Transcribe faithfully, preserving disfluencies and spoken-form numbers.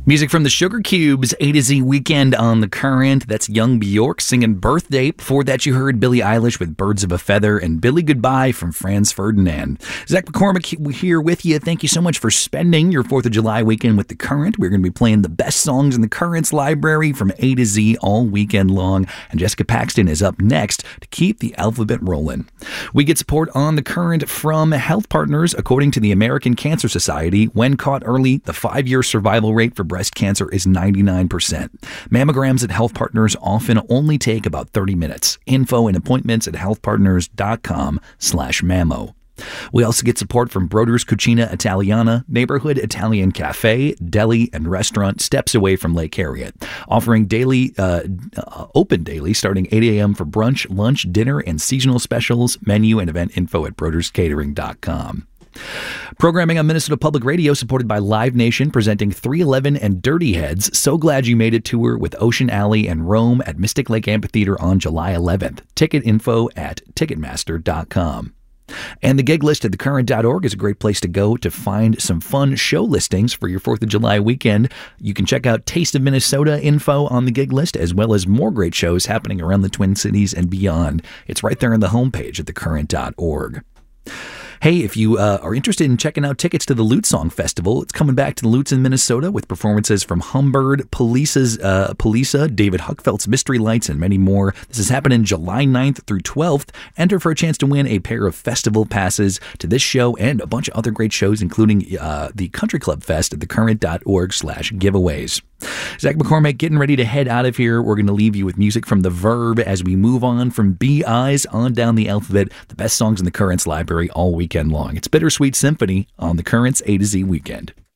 Music from the Sugar Cubes, A to Z Weekend on the Current. That's Young Bjork singing Birthday. Before that, you heard Billie Eilish with Birds of a Feather and Billy Goodbye from Franz Ferdinand. Zach McCormick here with you. Thank you so much for spending your fourth of July weekend with the Current. We're going to be playing the best songs in the Current's library from A to Z all weekend long. And Jessica Paxton is up next to keep the alphabet rolling. We get support on the Current from Health Partners. According to the American Cancer Society, when caught early, the five-year survival rate for breast cancer is ninety-nine percent. Mammograms at Health Partners often only take about thirty minutes. Info and appointments at healthpartners.com slash mammo. We also get support from Broder's Cucina Italiana, neighborhood Italian cafe, deli, and restaurant steps away from Lake Harriet, offering daily, uh, open daily, starting eight a.m. for brunch, lunch, dinner, and seasonal specials. Menu and event info at broders catering dot com. Programming on Minnesota Public Radio supported by Live Nation, presenting three eleven and Dirty Heads. So Glad You Made It tour with Ocean Alley and Rome at Mystic Lake Amphitheater on July eleventh. Ticket info at ticketmaster dot com. And the gig list at the current dot org is a great place to go to find some fun show listings for your fourth of July weekend. You can check out Taste of Minnesota info on the gig list, as well as more great shows happening around the Twin Cities and beyond. It's right there on the homepage at the current dot org. Hey, if you uh, are interested in checking out tickets to the Lute Song Festival, it's coming back to the Lutes in Minnesota with performances from Humbird, Polisa's, uh, Polisa, David Huckfeldt's Mystery Lights, and many more. This is happening July ninth through twelfth. Enter for a chance to win a pair of festival passes to this show and a bunch of other great shows, including uh, the Country Club Fest at the current dot org slash giveaways. Zach McCormick getting ready to head out of here. We're going to leave you with music from The Verb as we move on from B-Eyes on down the alphabet, the best songs in the Current's library all weekend long. It's Bittersweet Symphony on the Current's A to Z Weekend.